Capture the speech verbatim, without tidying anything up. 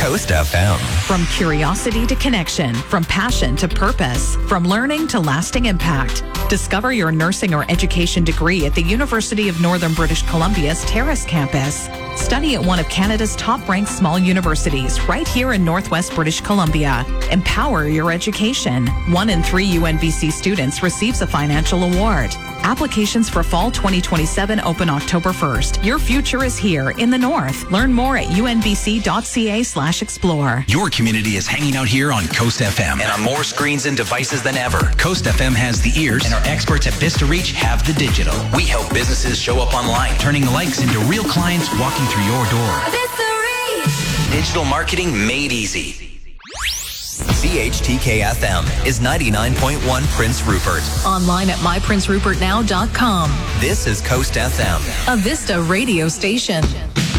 Coast F M. From curiosity to connection, from passion to purpose, from learning to lasting impact. Discover your nursing or education degree at the University of Northern British Columbia's Terrace campus. Study at one of Canada's top-ranked small universities right here in Northwest British Columbia. Empower your education. One in three U N B C students receives a financial award. Applications for fall twenty twenty-seven open October first. Your future is here in the North. Learn more at unbc.ca slash explore. Your community is hanging out here on Coast F M and on more screens and devices than ever. Coast F M has the ears and our experts at Vista Reach have the digital. We help businesses show up online, turning likes into real clients walking through your door. Vista Reach. Digital marketing made easy. C H T K F M is ninety-nine point one Prince Rupert. Online at my prince rupert now dot com. This is Coast F M. A Vista radio station.